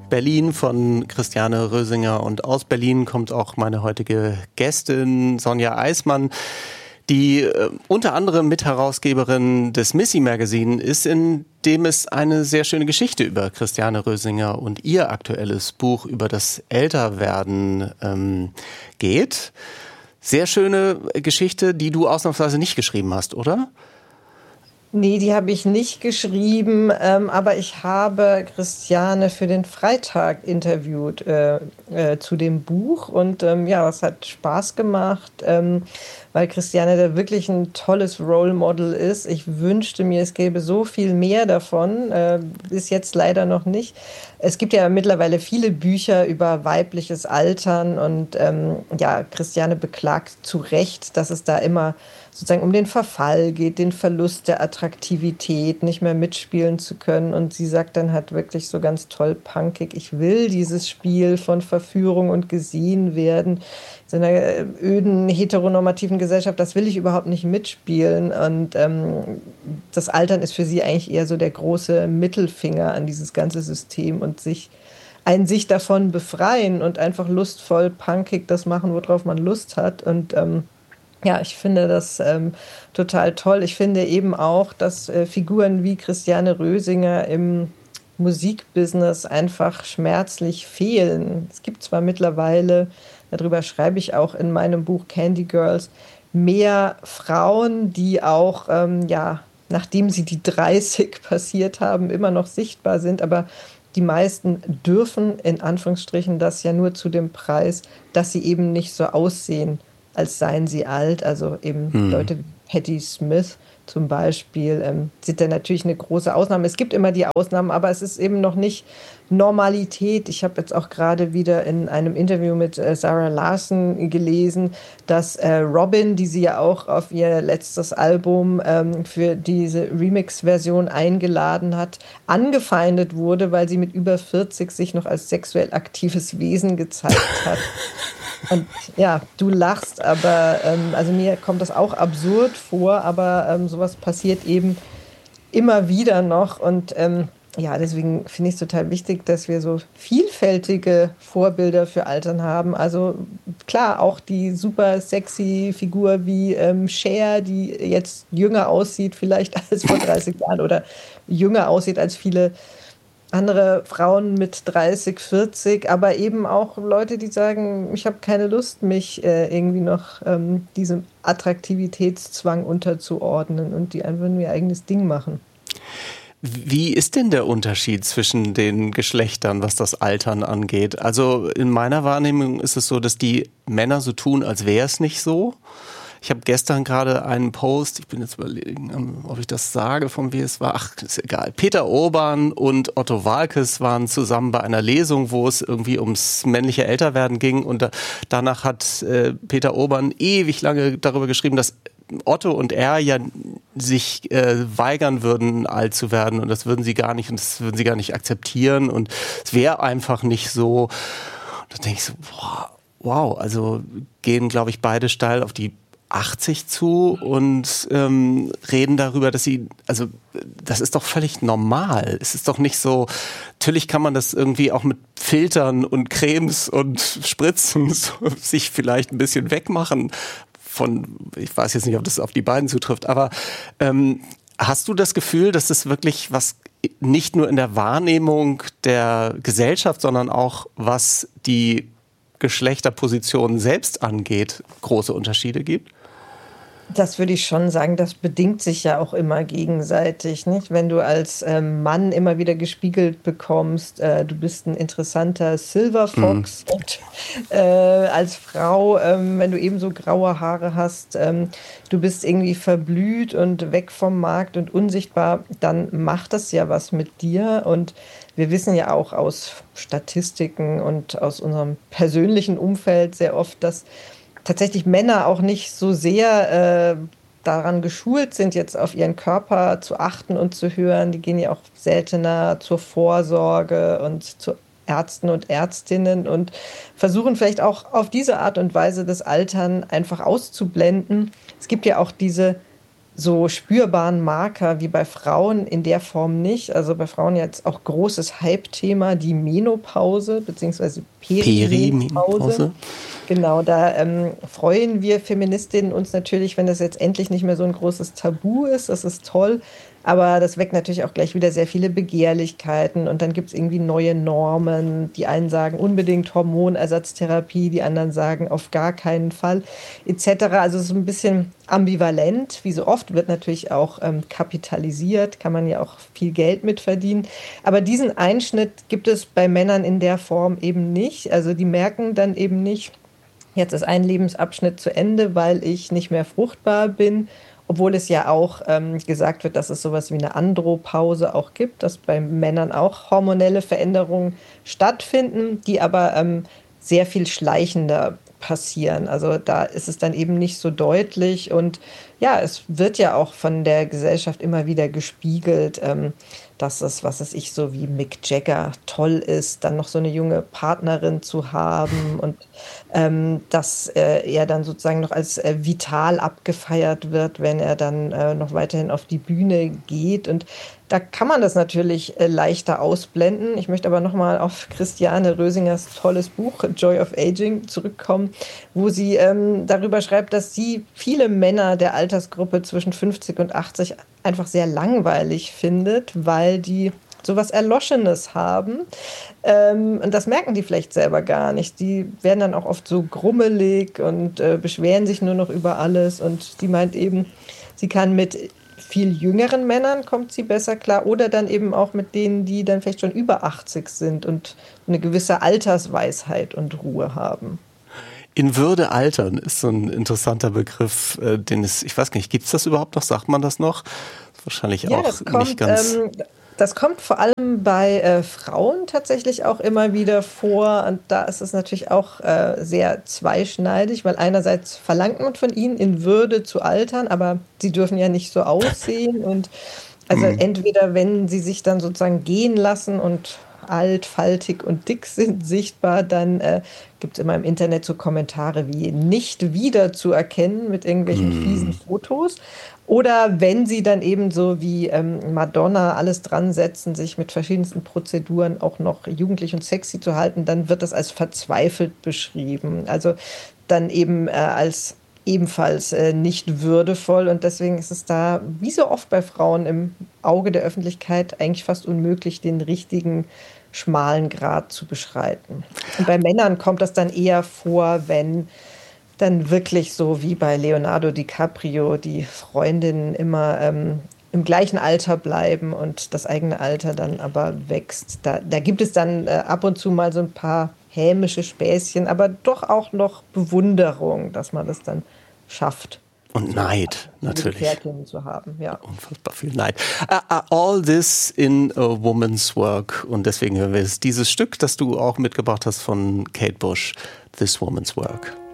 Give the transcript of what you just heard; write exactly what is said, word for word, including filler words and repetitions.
Berlin von Christiane Rösinger. Und aus Berlin kommt auch meine heutige Gästin Sonja Eismann, die äh, unter anderem Mitherausgeberin des Missy Magazine ist, in dem es eine sehr schöne Geschichte über Christiane Rösinger und ihr aktuelles Buch über das Älterwerden ähm, geht. Sehr schöne Geschichte, die du ausnahmsweise nicht geschrieben hast, oder? Nee, die habe ich nicht geschrieben, ähm, aber ich habe Christiane für den Freitag interviewt äh, äh, zu dem Buch und ähm, ja, es hat Spaß gemacht, ähm, weil Christiane da wirklich ein tolles Role Model ist. Ich wünschte mir, es gäbe so viel mehr davon, äh, bis jetzt leider noch nicht. Es gibt ja mittlerweile viele Bücher über weibliches Altern und ähm, ja, Christiane beklagt zu Recht, dass es da immer sozusagen um den Verfall geht, den Verlust der Attraktivität, nicht mehr mitspielen zu können. Und sie sagt dann halt wirklich so ganz toll punkig, ich will dieses Spiel von Verführung und gesehen werden. In einer öden, heteronormativen Gesellschaft, das will ich überhaupt nicht mitspielen. Und ähm, das Altern ist für sie eigentlich eher so der große Mittelfinger an dieses ganze System und sich ein sich davon befreien und einfach lustvoll, punkig das machen, worauf man Lust hat. Und ähm, ja, ich finde das ähm, total toll. Ich finde eben auch, dass äh, Figuren wie Christiane Rösinger im Musikbusiness einfach schmerzlich fehlen. Es gibt zwar mittlerweile, darüber schreibe ich auch in meinem Buch Candy Girls, mehr Frauen, die auch, ähm, ja, nachdem sie die dreißig passiert haben, immer noch sichtbar sind, aber die meisten dürfen in Anführungsstrichen das ja nur zu dem Preis, dass sie eben nicht so aussehen, als seien sie alt. Also eben hm. Leute wie Patti Smith zum Beispiel ähm, sind da natürlich eine große Ausnahme. Es gibt immer die Ausnahmen, aber es ist eben noch nicht Normalität. Ich habe jetzt auch gerade wieder in einem Interview mit äh, Sarah Larson gelesen, dass äh, Robin, die sie ja auch auf ihr letztes Album ähm, für diese Remix-Version eingeladen hat, angefeindet wurde, weil sie mit über vierzig sich noch als sexuell aktives Wesen gezeigt hat. Und ja, du lachst, aber ähm, also mir kommt das auch absurd vor, aber ähm, sowas passiert eben immer wieder noch. Und ähm, ja, deswegen finde ich es total wichtig, dass wir so vielfältige Vorbilder für Altern haben. Also klar, auch die super sexy Figur wie ähm, Cher, die jetzt jünger aussieht vielleicht als vor dreißig Jahren oder jünger aussieht als viele andere Frauen mit dreißig, vierzig, aber eben auch Leute, die sagen, ich habe keine Lust, mich äh, irgendwie noch ähm, diesem Attraktivitätszwang unterzuordnen und die einfach nur ihr eigenes Ding machen. Wie ist denn der Unterschied zwischen den Geschlechtern, was das Altern angeht? Also in meiner Wahrnehmung ist es so, dass die Männer so tun, als wäre es nicht so. Ich habe gestern gerade einen Post, ich bin jetzt überlegen, ob ich das sage, von wie es war, ach, ist egal. Peter Urban und Otto Waalkes waren zusammen bei einer Lesung, wo es irgendwie ums männliche Älterwerden ging und da, danach hat äh, Peter Urban ewig lange darüber geschrieben, dass Otto und er ja sich äh, weigern würden, alt zu werden und das würden sie gar nicht und das würden sie gar nicht akzeptieren und es wäre einfach nicht so. Und da denke ich so, boah, wow, also gehen, glaube ich, beide steil auf die achtzig zu und ähm, reden darüber, dass sie, also das ist doch völlig normal. Es ist doch nicht so, natürlich kann man das irgendwie auch mit Filtern und Cremes und Spritzen so, sich vielleicht ein bisschen wegmachen von, ich weiß jetzt nicht, ob das auf die beiden zutrifft, aber ähm, hast du das Gefühl, dass das wirklich was nicht nur in der Wahrnehmung der Gesellschaft, sondern auch was die Geschlechterpositionen selbst angeht, große Unterschiede gibt? Das würde ich schon sagen, das bedingt sich ja auch immer gegenseitig, nicht? Wenn du als ähm, Mann immer wieder gespiegelt bekommst, äh, du bist ein interessanter Silver Fox mhm. und äh, als Frau, ähm, wenn du ebenso graue Haare hast, ähm, du bist irgendwie verblüht und weg vom Markt und unsichtbar, dann macht das ja was mit dir und wir wissen ja auch aus Statistiken und aus unserem persönlichen Umfeld sehr oft, dass tatsächlich Männer auch nicht so sehr äh, daran geschult sind, jetzt auf ihren Körper zu achten und zu hören. Die gehen ja auch seltener zur Vorsorge und zu Ärzten und Ärztinnen und versuchen vielleicht auch auf diese Art und Weise das Altern einfach auszublenden. Es gibt ja auch diese so spürbaren Marker wie bei Frauen in der Form nicht. Also bei Frauen jetzt auch großes Hype-Thema, die Menopause bzw. Perimenopause. Perimenopause. Genau, da ähm, freuen wir Feministinnen uns natürlich, wenn das jetzt endlich nicht mehr so ein großes Tabu ist. Das ist toll. Aber das weckt natürlich auch gleich wieder sehr viele Begehrlichkeiten. Und dann gibt es irgendwie neue Normen. Die einen sagen unbedingt Hormonersatztherapie, die anderen sagen auf gar keinen Fall, et cetera. Also es ist ein bisschen ambivalent. Wie so oft wird natürlich auch ähm, kapitalisiert, kann man ja auch viel Geld mit verdienen. Aber diesen Einschnitt gibt es bei Männern in der Form eben nicht. Also die merken dann eben nicht, jetzt ist ein Lebensabschnitt zu Ende, weil ich nicht mehr fruchtbar bin. Obwohl es ja auch ähm, gesagt wird, dass es sowas wie eine Andropause auch gibt, dass bei Männern auch hormonelle Veränderungen stattfinden, die aber ähm, sehr viel schleichender passieren. Also da ist es dann eben nicht so deutlich. Und ja, es wird ja auch von der Gesellschaft immer wieder gespiegelt, ähm, dass es, was weiß ich, so wie Mick Jagger toll ist, dann noch so eine junge Partnerin zu haben und ähm, dass äh, er dann sozusagen noch als äh, vital abgefeiert wird, wenn er dann äh, noch weiterhin auf die Bühne geht. Und da kann man das natürlich äh, leichter ausblenden. Ich möchte aber nochmal auf Christiane Rösingers tolles Buch Joy of Aging zurückkommen, wo sie ähm, darüber schreibt, dass sie viele Männer der Altersgruppe zwischen fünfzig und achtzig einfach sehr langweilig findet, weil die sowas Erloschenes haben. Ähm, und das merken die vielleicht selber gar nicht. Die werden dann auch oft so grummelig und äh, beschweren sich nur noch über alles. Und sie meint eben, sie kann mit viel jüngeren Männern kommt sie besser klar oder dann eben auch mit denen, die dann vielleicht schon über achtzig sind und eine gewisse Altersweisheit und Ruhe haben. In Würde altern ist so ein interessanter Begriff, äh, den es, ich weiß gar nicht, gibt es das überhaupt noch? Sagt man das noch? Wahrscheinlich ja, auch das kommt, nicht ganz. Ähm, das kommt vor allem bei äh, Frauen tatsächlich auch immer wieder vor. Und da ist es natürlich auch äh, sehr zweischneidig, weil einerseits verlangt man von ihnen, in Würde zu altern, aber sie dürfen ja nicht so aussehen. Und also Mhm. entweder, wenn sie sich dann sozusagen gehen lassen und alt, faltig und dick sind sichtbar, dann äh, gibt es immer im Internet so Kommentare wie nicht wiederzuerkennen mit irgendwelchen Mhm. fiesen Fotos. Oder wenn sie dann eben so wie ähm, Madonna alles dran setzen, sich mit verschiedensten Prozeduren auch noch jugendlich und sexy zu halten, dann wird das als verzweifelt beschrieben. Also dann eben äh, als ebenfalls äh, nicht würdevoll. Und deswegen ist es da, wie so oft bei Frauen im Auge der Öffentlichkeit, eigentlich fast unmöglich, den richtigen schmalen Grat zu beschreiten. Und bei Männern kommt das dann eher vor, wenn dann wirklich so wie bei Leonardo DiCaprio die Freundinnen immer ähm, im gleichen Alter bleiben und das eigene Alter dann aber wächst. Da, da gibt es dann äh, ab und zu mal so ein paar hämische Späßchen, aber doch auch noch Bewunderung, dass man das dann schafft. Und Neid, natürlich. Gefährtinnen zu haben, ja. Unfassbar viel Neid. Uh, uh, all this in a woman's work. Und deswegen hören wir jetzt dieses Stück, das du auch mitgebracht hast von Kate Bush, This Woman's Work.